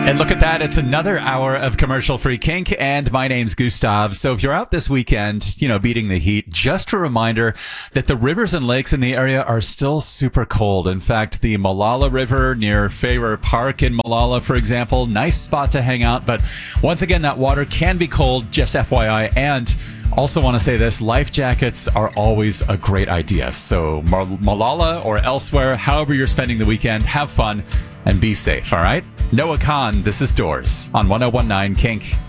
And look at that. It's another hour of commercial-free kink, and my name's Gustav. So if you're out this weekend, beating the heat, just a reminder that the rivers and lakes in the area are still super cold. In fact, the Molalla River near Fayrer Park in Molalla, for example, nice spot to hang out. But once again, that water can be cold, just FYI. And also want to say this, life jackets are always a great idea. So Molalla or elsewhere, however you're spending the weekend, have fun and be safe, all right? Noah Khan, this is Doors on 1019 Kink.